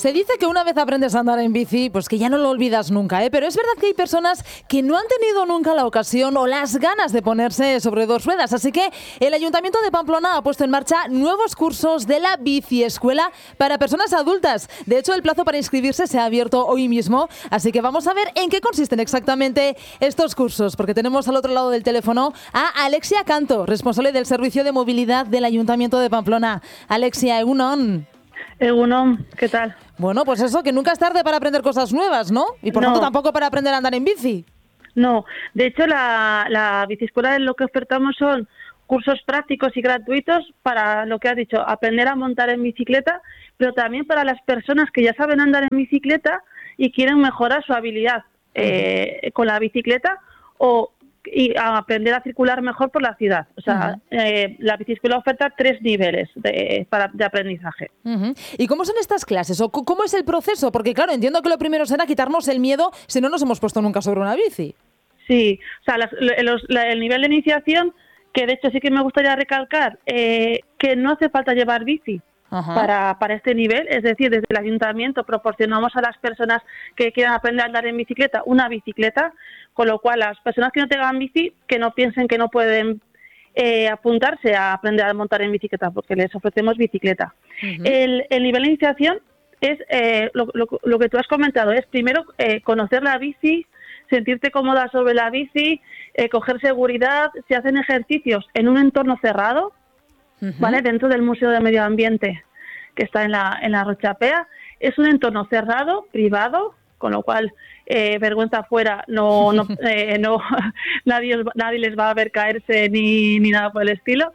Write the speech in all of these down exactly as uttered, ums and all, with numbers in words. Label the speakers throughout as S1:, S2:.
S1: Se dice que una vez aprendes a andar en bici, pues que ya no lo olvidas nunca, ¿eh? Pero es verdad que hay personas que no han tenido nunca la ocasión o las ganas de ponerse sobre dos ruedas. Así que el Ayuntamiento de Pamplona ha puesto en marcha nuevos cursos de la biciescuela para personas adultas. De hecho, el plazo para inscribirse se ha abierto hoy mismo. Así que vamos a ver en qué consisten exactamente estos cursos, porque tenemos al otro lado del teléfono a Alexia Canto, responsable del Servicio de Movilidad del Ayuntamiento de Pamplona. Alexia, egunon.
S2: Egunon, ¿qué tal?
S1: Bueno, pues eso, que nunca es tarde para aprender cosas nuevas, ¿no? Y por
S2: No.
S1: tanto tampoco para aprender a andar en bici.
S2: No, de hecho la, la biciescuela lo que ofertamos son cursos prácticos y gratuitos para lo que has dicho, aprender a montar en bicicleta, pero también para las personas que ya saben andar en bicicleta y quieren mejorar su habilidad eh, con la bicicleta o y a aprender a circular mejor por la ciudad. O sea, uh-huh. eh, la biciescuela oferta tres niveles de, para, de aprendizaje.
S1: Uh-huh. ¿Y cómo son estas clases? ¿O c- cómo es el proceso? Porque claro, entiendo que lo primero será quitarnos el miedo si no nos hemos puesto nunca sobre una bici.
S2: Sí, o sea, las, los, la, el nivel de iniciación, que de hecho sí que me gustaría recalcar, eh, que no hace falta llevar bici. Uh-huh. Para, para este nivel, es decir, desde el ayuntamiento proporcionamos a las personas que quieran aprender a andar en bicicleta una bicicleta, con lo cual las personas que no tengan bici, que no piensen que no pueden eh, apuntarse a aprender a montar en bicicleta, porque les ofrecemos bicicleta. Uh-huh. El, el nivel de iniciación es eh, lo, lo, lo que tú has comentado, es primero eh, conocer la bici, sentirte cómoda sobre la bici, eh, coger seguridad, se hacen ejercicios en un entorno cerrado, Uh-huh. ¿vale? Dentro del Museo de Medio Ambiente que está en la en la Rochapea. Es un entorno cerrado, privado, con lo cual eh, vergüenza afuera, no no eh, no nadie nadie les va a ver caerse ni ni nada por el estilo.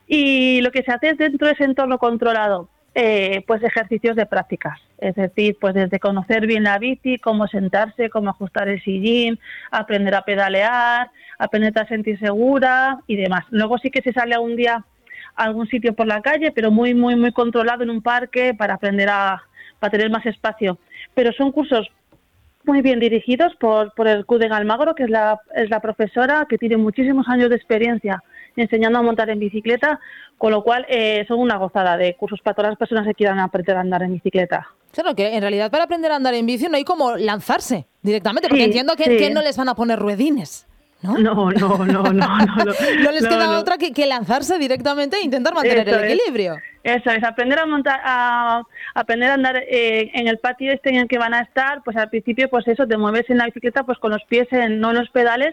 S2: Y lo que se hace es dentro de ese entorno controlado, eh, pues ejercicios de prácticas, es decir, pues desde conocer bien la bici, cómo sentarse, cómo ajustar el sillín, aprender a pedalear, aprender a sentir segura y demás. Luego sí que se sale a un día algún sitio por la calle, pero muy, muy, muy controlado en un parque para aprender a, para tener más espacio. Pero son cursos muy bien dirigidos por, por el Cuden Almagro, que es la, es la profesora que tiene muchísimos años de experiencia enseñando a montar en bicicleta, con lo cual eh, son una gozada de cursos para todas las personas que quieran aprender a andar en bicicleta.
S1: Claro, que en realidad para aprender a andar en bici no hay como lanzarse directamente, porque
S2: sí,
S1: entiendo que,
S2: sí.
S1: que no les van a poner ruedines. ¿No?
S2: No, no, no, no, no. No,
S1: no les
S2: no,
S1: queda
S2: no.
S1: otra que, que lanzarse directamente e intentar mantener
S2: Eso
S1: el equilibrio.
S2: Es, eso es, aprender a montar, a, a aprender a andar eh, en el patio este en el que van a estar, pues al principio, pues eso, te mueves en la bicicleta, pues con los pies, en, no en los pedales,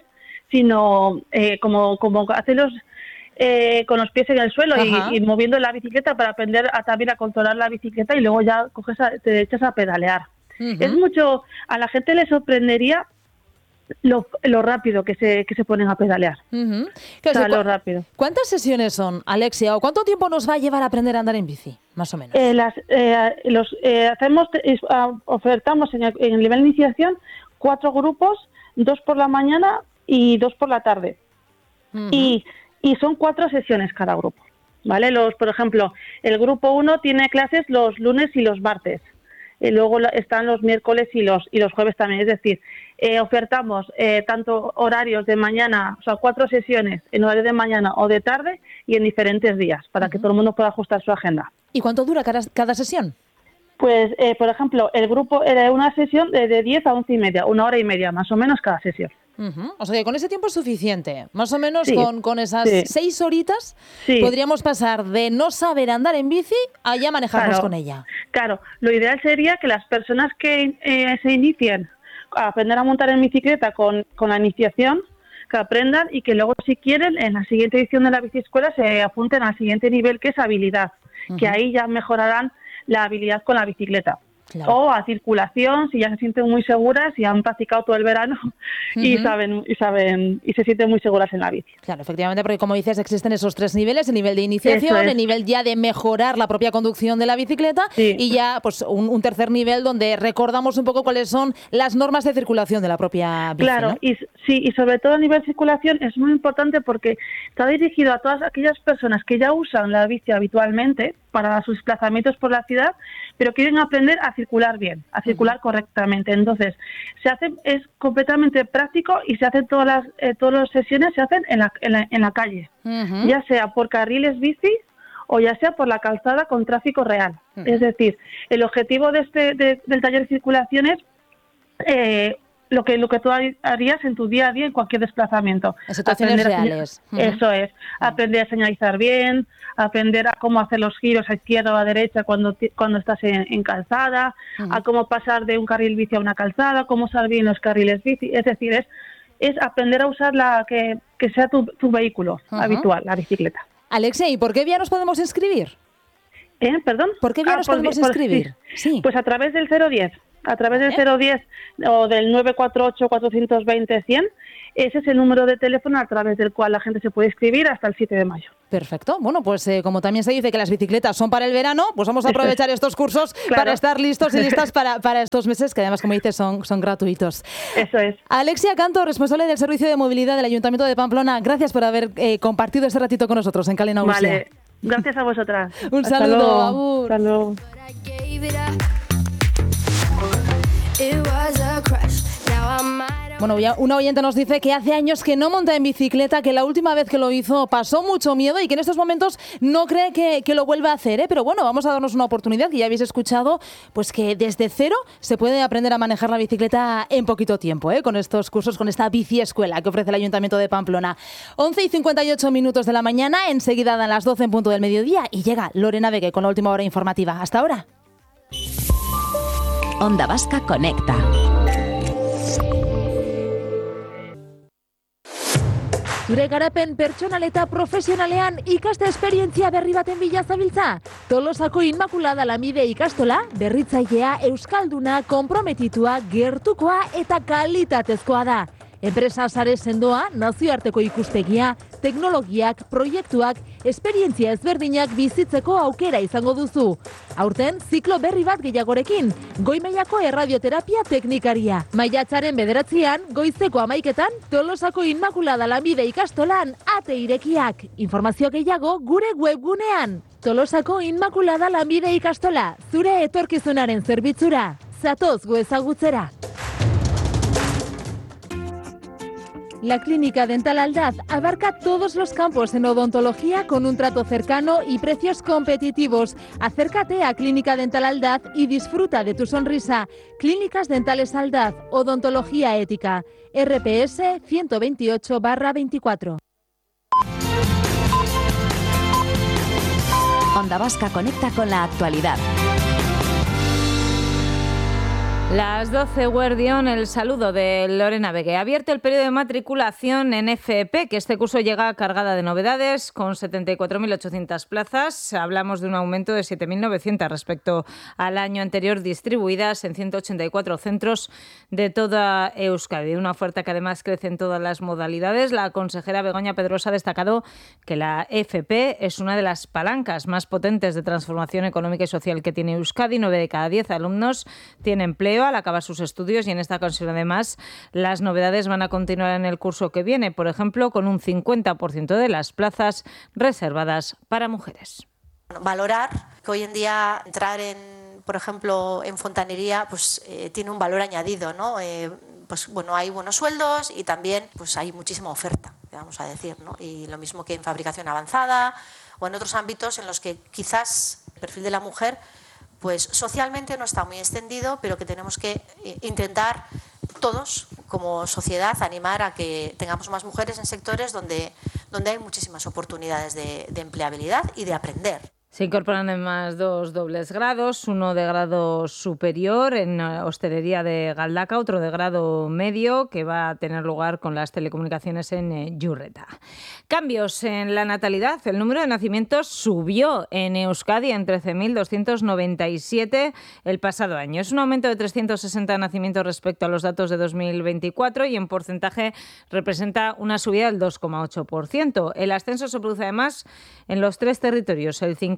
S2: sino eh, como, como hacer los eh, con los pies en el suelo y, y moviendo la bicicleta para aprender a, también a controlar la bicicleta y luego ya coges a, te echas a pedalear. Uh-huh. Es mucho, a la gente le sorprendería Lo, lo rápido que se que se ponen a pedalear.
S1: Uh-huh.
S2: O sea, lo rápido.
S1: ¿Cuántas sesiones son, Alexia? ¿O cuánto tiempo nos va a llevar a aprender a andar en bici, más o menos?
S2: Eh, las, eh, los eh, hacemos eh, ofertamos en el, en el nivel de iniciación cuatro grupos, dos por la mañana y dos por la tarde. Uh-huh. Y y son cuatro sesiones cada grupo, ¿vale? Los, por ejemplo, el grupo uno tiene clases los lunes y los martes. Y luego están los miércoles y los y los jueves también, es decir, eh, ofertamos eh, tanto horarios de mañana, o sea, cuatro sesiones en horario de mañana o de tarde y en diferentes días, para uh-huh. que todo el mundo pueda ajustar su agenda.
S1: ¿Y cuánto dura cada, cada sesión?
S2: Pues, eh, por ejemplo, el grupo era una sesión de, de diez a once y media, una hora y media más o menos cada sesión.
S1: Uh-huh. O sea que con ese tiempo es suficiente. Más o menos
S2: sí,
S1: con, con esas
S2: sí.
S1: seis horitas
S2: sí.
S1: podríamos pasar de no saber andar en bici a ya manejarnos
S2: claro,
S1: con ella.
S2: Claro, lo ideal sería que las personas que eh, se inicien a aprender a montar en bicicleta con, con la iniciación, que aprendan y que luego si quieren en la siguiente edición de la biciescuela se apunten al siguiente nivel, que es habilidad, uh-huh. que ahí ya mejorarán la habilidad con la bicicleta. Claro. O a circulación, si ya se sienten muy seguras, si han practicado todo el verano uh-huh. y saben y saben y se sienten muy seguras en la bici.
S1: Claro, efectivamente, porque como dices, existen esos tres niveles, el nivel de iniciación, es. el nivel ya de mejorar la propia conducción de la bicicleta
S2: sí.
S1: y ya pues un, un tercer nivel donde recordamos un poco cuáles son las normas de circulación de la propia bici.
S2: Claro,
S1: ¿no?
S2: y sí, y sobre todo a nivel de circulación es muy importante porque está dirigido a todas aquellas personas que ya usan la bici habitualmente para sus desplazamientos por la ciudad, pero quieren aprender a circular bien, a circular uh-huh. correctamente. Entonces, se hace es completamente práctico y se hacen todas las eh, todas las sesiones se hacen en la en la, en la calle, uh-huh. ya sea por carriles bici o ya sea por la calzada con tráfico real. Mm. Es decir, el objetivo de este de, del taller de circulación es eh, lo que lo que tú harías en tu día a día en cualquier desplazamiento.
S1: Situaciones reales.
S2: A, eso es, aprender a señalizar bien, aprender a cómo hacer los giros a izquierda o a derecha cuando cuando estás en, en calzada, uh-huh. a cómo pasar de un carril bici a una calzada, cómo usar bien los carriles bici. Es decir, es es aprender a usar la que, que sea tu, tu vehículo uh-huh. habitual, la bicicleta.
S1: Alexia, ¿y por qué vía nos podemos inscribir?
S2: ¿Eh? ¿Perdón?
S1: ¿Por qué vía
S2: ah,
S1: nos
S2: por,
S1: podemos
S2: por,
S1: inscribir?
S2: Sí.
S1: sí.
S2: Pues a través del cero diez. A través del
S1: ¿Eh?
S2: cero diez o del nueve cuatro ocho, cuatro dos cero, cien, ese es el número de teléfono a través del cual la gente se puede inscribir hasta el siete de mayo.
S1: Perfecto. Bueno, pues eh, como también se dice que las bicicletas son para el verano, pues vamos a aprovechar estos cursos claro. para estar listos y listas para, para estos meses, que además, como dices, son, son gratuitos.
S2: Eso es.
S1: Alexia Canto, responsable del Servicio de Movilidad del Ayuntamiento de Pamplona, gracias por haber eh, compartido este ratito con nosotros en Kale Nagusia.
S2: Vale. Gracias a vosotras.
S1: Un
S2: Hasta
S1: saludo.
S2: Luego.
S1: Abur.
S2: Hasta luego.
S1: Bueno, una oyente nos dice que hace años que no monta en bicicleta, que la última vez que lo hizo pasó mucho miedo y que en estos momentos no cree que, que lo vuelva a hacer, ¿eh? Pero bueno, vamos a darnos una oportunidad, que ya habéis escuchado, pues que desde cero se puede aprender a manejar la bicicleta en poquito tiempo, ¿eh? Con estos cursos, con esta biciescuela que ofrece el Ayuntamiento de Pamplona. once y cincuenta y ocho minutos de la mañana, enseguida dan las doce en punto del mediodía y llega Lorena Vegue con la última hora informativa. Hasta ahora.
S3: Onda Vasca Conecta.
S4: Zure garapen pertsonal eta profesionalean ikaste esperientzia berri baten bila zabiltza? Tolosako Inmaculada Lamide ikastola, berritzailea, euskalduna, konprometitua, gertukoa eta kalitatezkoa da. Enpresa sare sendoa, nazioarteko ikuspegia, teknologiak, proiektuak, esperientzia ezberdinak bizitzeko aukera izango duzu. Aurten, ziklo berri bat gehiagorekin, goi mailako erradioterapia teknikaria. Maiatzaren bederatzian, goizeko amaiketan, Tolosako Inmaculada Lamide ikastolan ate irekiak. Informazio gehiago gure webgunean. Tolosako Inmaculada Lamide ikastola, zure etorkizunaren zerbitzura. Zatoz gu ezagutzera. La Clínica Dental Aldaz abarca todos los campos en odontología con un trato cercano y precios competitivos. Acércate a Clínica Dental Aldaz y disfruta de tu sonrisa. Clínicas Dentales Aldaz, odontología ética. R P S ciento veintiocho barra veinticuatro.
S3: Onda Vasca conecta con la actualidad.
S5: Las doce, Guardión, el saludo de Lorena Vegue. Abierto el periodo de matriculación en F E P, que este curso llega cargada de novedades, con setenta y cuatro mil ochocientas plazas. Hablamos de un aumento de siete mil novecientas respecto al año anterior, distribuidas en ciento ochenta y cuatro centros de toda Euskadi. Una oferta que además crece en todas las modalidades. La consejera Begoña Pedrosa ha destacado que la F E P es una de las palancas más potentes de transformación económica y social que tiene Euskadi. Nueve de cada diez alumnos tienen empleo al acabar sus estudios y en esta ocasión además las novedades van a continuar en el curso que viene, por ejemplo, con un cincuenta por ciento de las plazas reservadas para mujeres.
S6: Valorar que hoy en día entrar en, por ejemplo, en fontanería, pues eh, tiene un valor añadido, ¿no? Eh, pues bueno, hay buenos sueldos y también pues hay muchísima oferta, vamos a decir, ¿no? Y lo mismo que en fabricación avanzada o en otros ámbitos en los que quizás el perfil de la mujer pues socialmente no está muy extendido, pero que tenemos que intentar todos, como sociedad, animar a que tengamos más mujeres en sectores donde, donde hay muchísimas oportunidades de, de empleabilidad y de aprender.
S5: Se incorporan además dos dobles grados, uno de grado superior en hostelería de Galdaka, otro de grado medio que va a tener lugar con las telecomunicaciones en Yurreta. Cambios en la natalidad. El número de nacimientos subió en Euskadi en trece mil doscientos noventa y siete el pasado año. Es un aumento de trescientos sesenta nacimientos respecto a los datos de dos mil veinticuatro y en porcentaje representa una subida del dos coma ocho por ciento. El ascenso se produce además en los tres territorios. El cincuenta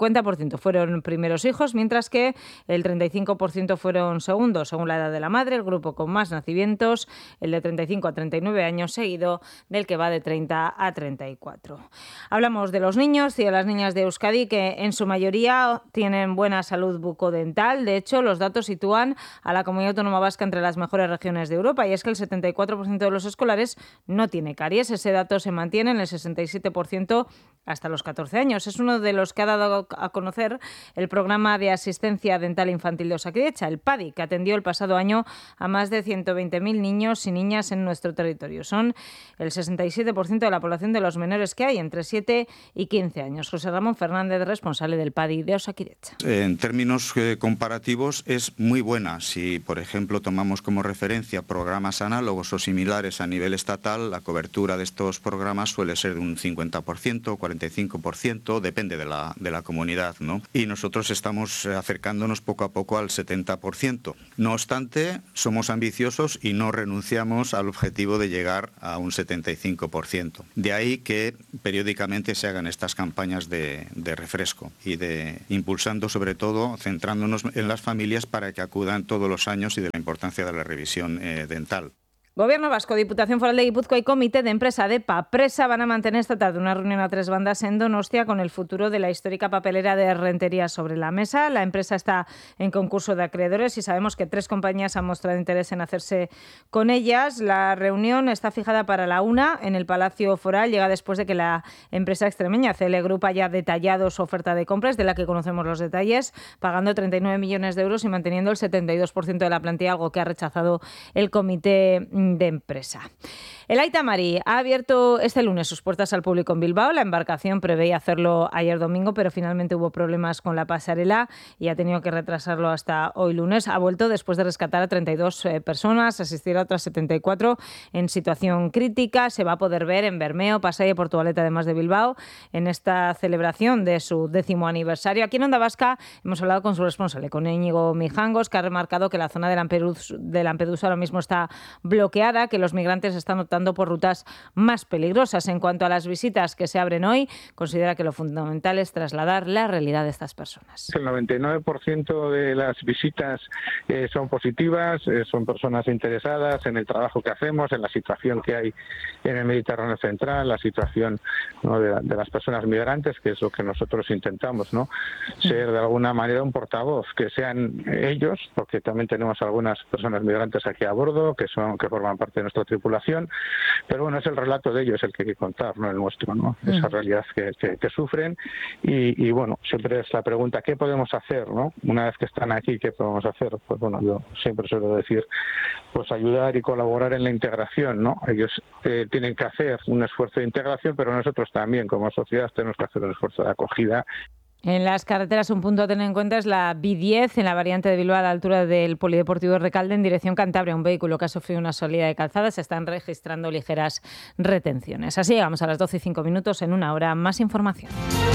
S5: cincuenta por ciento fueron primeros hijos, mientras que el treinta y cinco por ciento fueron segundos, según la edad de la madre. El grupo con más nacimientos, el de treinta y cinco a treinta y nueve años, seguido del que va de treinta a treinta y cuatro. Hablamos de los niños y de las niñas de Euskadi, que en su mayoría tienen buena salud bucodental. De hecho, los datos sitúan a la comunidad autónoma vasca entre las mejores regiones de Europa, y es que el setenta y cuatro por ciento de los escolares no tiene caries. Ese dato se mantiene en el sesenta y siete por ciento hasta los catorce años. Es uno de los que ha dado a conocer el programa de asistencia dental infantil de Osakidetza, el PADI, que atendió el pasado año a más de ciento veinte mil niños y niñas en nuestro territorio. Son el sesenta y siete por ciento de la población de los menores que hay entre siete y quince años. José Ramón Fernández, responsable del PADI de Osakidetza.
S7: En términos eh, comparativos es muy buena. Si, por ejemplo, tomamos como referencia programas análogos o similares a nivel estatal, la cobertura de estos programas suele ser de un cincuenta por ciento, cuarenta y cinco por ciento, depende de la, de la comunidad, ¿no? Y nosotros estamos acercándonos poco a poco al setenta por ciento. No obstante, somos ambiciosos y no renunciamos al objetivo de llegar a un setenta y cinco por ciento. De ahí que periódicamente se hagan estas campañas de, de refresco y de impulsando, sobre todo, centrándonos en las familias para que acudan todos los años y de la importancia de la revisión eh, dental.
S5: Gobierno vasco, Diputación Foral de Guipúzcoa y Comité de Empresa de Papresa van a mantener esta tarde una reunión a tres bandas en Donostia con el futuro de la histórica papelera de Rentería sobre la mesa. La empresa está en concurso de acreedores y sabemos que tres compañías han mostrado interés en hacerse con ellas. La reunión está fijada para la una en el Palacio Foral. Llega después de que la empresa extremeña C L Group haya detallado su oferta de compras, de la que conocemos los detalles, pagando treinta y nueve millones de euros y manteniendo el setenta y dos por ciento de la plantilla, algo que ha rechazado el Comité de Empresa. El Aita Mari ha abierto este lunes sus puertas al público en Bilbao. La embarcación preveía hacerlo ayer domingo, pero finalmente hubo problemas con la pasarela y ha tenido que retrasarlo hasta hoy lunes. Ha vuelto después de rescatar a treinta y dos eh, personas, asistir a otras setenta y cuatro en situación crítica. Se va a poder ver en Bermeo, Pasaia y Portugalete, además de Bilbao, en esta celebración de su décimo aniversario. Aquí en Onda Vasca hemos hablado con su responsable, con Íñigo Mijangos, que ha remarcado que la zona de Lampedusa, de Lampedusa ahora mismo está bloqueada, que los migrantes están optando por rutas más peligrosas. En cuanto a las visitas que se abren hoy, considera que lo fundamental es trasladar la realidad de estas personas.
S8: El noventa y nueve por ciento de las visitas eh, son positivas, eh, son personas interesadas en el trabajo que hacemos, en la situación que hay en el Mediterráneo central, la situación, ¿no?, de, de las personas migrantes, que es lo que nosotros intentamos, ¿no?, ser de alguna manera un portavoz, que sean ellos, porque también tenemos algunas personas migrantes aquí a bordo, que son que forman parte de nuestra tripulación, pero bueno, es el relato de ellos el que hay que contar, no el nuestro, ¿no? Mm. Esa realidad que, que, que sufren y, y bueno, siempre es la pregunta, ¿qué podemos hacer, no? Una vez que están aquí, ¿qué podemos hacer? Pues bueno, yo siempre suelo decir, pues ayudar y colaborar en la integración, ¿no? Ellos eh, tienen que hacer un esfuerzo de integración, pero nosotros también como sociedad tenemos que hacer un esfuerzo de acogida.
S5: En las carreteras, un punto a tener en cuenta es la B diez en la variante de Bilbao a la altura del Polideportivo Recalde en dirección Cantabria. Un vehículo que ha sufrido una salida de calzada. Se están registrando ligeras retenciones. Así llegamos a las doce y cinco minutos. En una hora más información.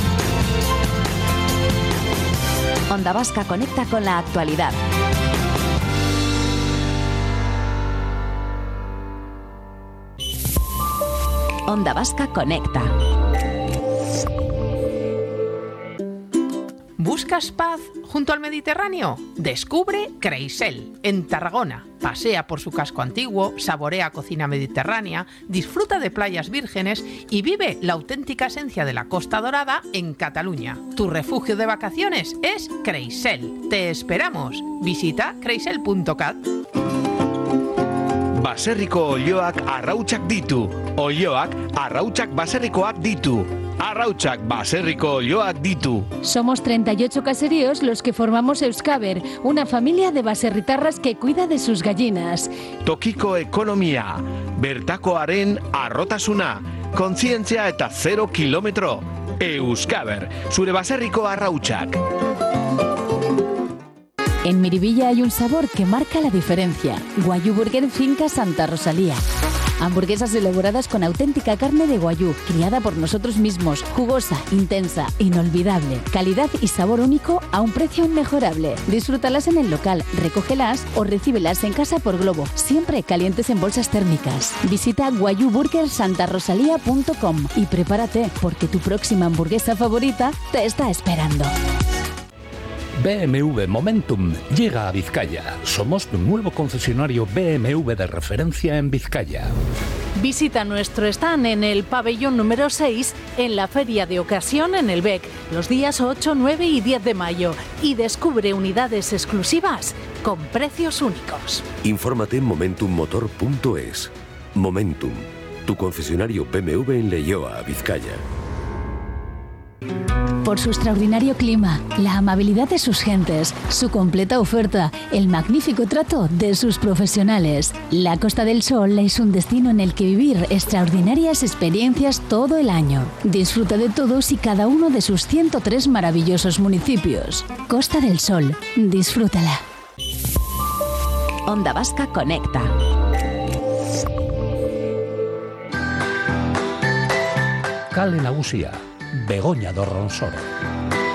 S3: Onda Vasca conecta con la actualidad. Onda Vasca conecta.
S9: ¿Buscas paz junto al Mediterráneo? Descubre Creisel, en Tarragona. Pasea por su casco antiguo, saborea cocina mediterránea, disfruta de playas vírgenes y vive la auténtica esencia de la Costa Dorada en Cataluña. Tu refugio de vacaciones es Creisel. Te esperamos. Visita creisel punto cat.
S10: Baserriko olioak arrautsak ditu. Olioak arrautsak baserrikoak ditu. Arrautsak baserriko olioak ditu.
S11: Somos treinta y ocho caseríos los que formamos Euskaber, una familia de baserritarras que cuida de sus gallinas.
S10: Tokiko ekonomia, bertakoaren arrotasuna, kontzientzia eta zero kilometro. Euskaber, zure baserriko arrautsak.
S11: En Miribilla hay un sabor que marca la diferencia. Guayu Burger Finca Santa Rosalía. Hamburguesas elaboradas con auténtica carne de Wagyu, criada por nosotros mismos, jugosa, intensa, inolvidable, calidad y sabor único a un precio inmejorable. Disfrútalas en el local, recógelas o recíbelas en casa por globo, siempre calientes en bolsas térmicas. Visita wagyu burger santa rosalía punto com y prepárate porque tu próxima hamburguesa favorita te está esperando.
S12: B M W Momentum llega a Vizcaya. Somos tu nuevo concesionario B M W de referencia en Vizcaya.
S4: Visita nuestro stand en el pabellón número seis en la Feria de Ocasión en el B E C los días ocho, nueve y diez de mayo y descubre unidades exclusivas con precios únicos.
S13: Infórmate en momentum motor punto es. Momentum, tu concesionario B M W en Leioa, Vizcaya.
S11: Por su extraordinario clima, la amabilidad de sus gentes, su completa oferta, el magnífico trato de sus profesionales. La Costa del Sol es un destino en el que vivir extraordinarias experiencias todo el año. Disfruta de todos y cada uno de sus ciento tres maravillosos municipios. Costa del Sol, disfrútala.
S3: Onda Vasca Conecta.
S12: Kale Nagusia, Begoña do Ronsoro.